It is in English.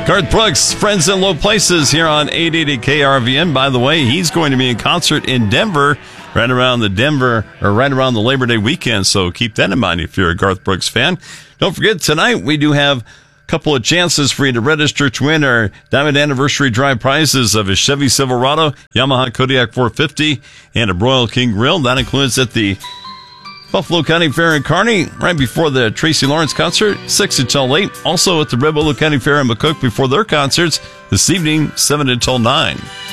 Garth Brooks, Friends in Low Places here on 880 KRVN. By the way, he's going to be in concert in Denver right around the Labor Day weekend. So keep that in mind if you're a Garth Brooks fan. Don't forget, tonight we do have a couple of chances for you to register to win our Diamond Anniversary Drive prizes of a Chevy Silverado, Yamaha Kodiak 450, and a Broil King Grill. That includes at the Buffalo County Fair in Kearney, right before the Tracy Lawrence concert, 6 until 8. Also at the Red Willow County Fair in McCook before their concerts this evening, 7 until 9.